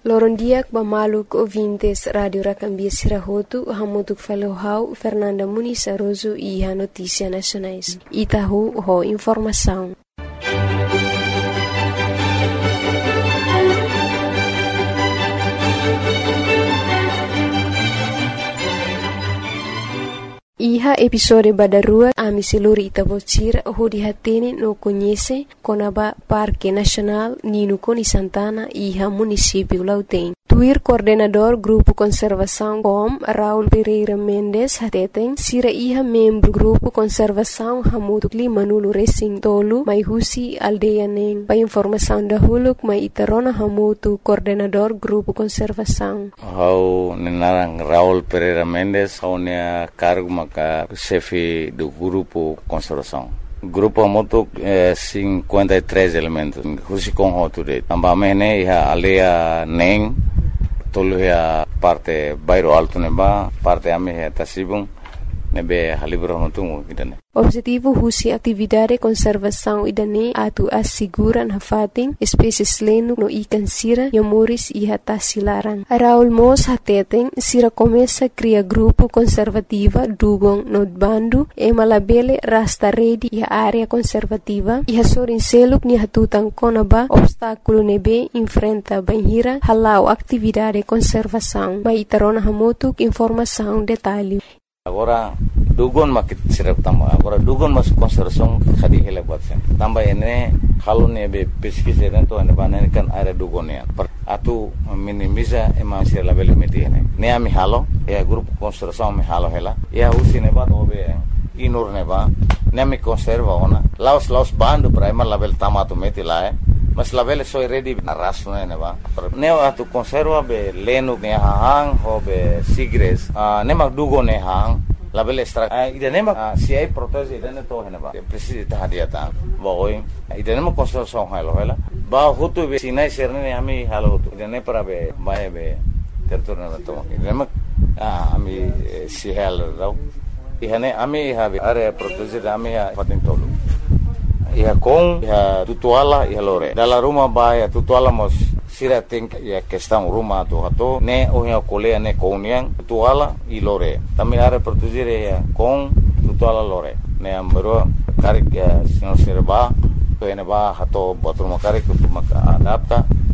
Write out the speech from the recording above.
Lorondiak Bamaluk ouvintes Radio Racambia Sirahotu, Hamutuk Falohau, Fernanda Muniz Aroso e a Notícia Nacionais. Itahu, ho informação. Iha episode badarua ami seluri Itabocira hodi hatene no conhece Conaba Parque Nacional Nino Coni Santana iha município Lautém. Tuir coordenador Grupo Conservação COM Raul Pereira Mendes hateten sira iha membro Grupo Conservação Hamutuk Limanulu Racing Tolu mai husi aldeia neng. Pa informação da huluk mai itarona hamutu coordenador Grupo Conservação. Hau nenarang Raul Pereira Mendes hau nea cargo maka chefe do Grupo Conservação. Grupo moto 53 elementos. Husi com hoture. Ambamene iha aldeia neng tolu ya parte bairro alto neba parte ame ya tasibung nebe halibro notungu idane. Objetivo husi atividade conservação idane atu asiguran hafating espécies lenu no ikan sira yamuris iha tasilarang. Raul Mos hateten sira começa cria grupo conservativa dugong no bandu e malabele rasta redi iha área conservativa iha sorin seluk ni hatutang konaba obstáculo nebe enfrenta banhira halau atividade conservação. Mai tarona hamutuk informação detalhe. Agora dugon makit sirap tamba agora dugon mas conservação khadi hele batsen tamba ene halo ne be pesquisa dentro ane banen kan area dugon ya atu minimiza ema sir label meti ne ami halo ya grupo conservação me halo hela ya usi ne ba obe inur ne ba ne mi conserva ona laos bando prima label tamato meti la mas label soy ready na raso ne ba ne atu conserva be lenu ne hang ho be sigres ne mag dugon ne hang label extra idane ma si ai protege idane to hena ba precisa tahadiata boy idane ma conservação halo hela ba hutu be sinai serne ami halo hutu idane para be bae be terturna to idane ma ami si halo raw ihane ami habe area protege ami ha patin tolu ia com ia tutuala ia lore dalla rumah baia tutuala mos sira think ia questão rumah tu hato ne ohia kolea ne kouniang tutuala i lore tami are produzire ia com tutuala lore ne ambero karik ia sinor sirba to ene ba hato botur makarik tu maka adapta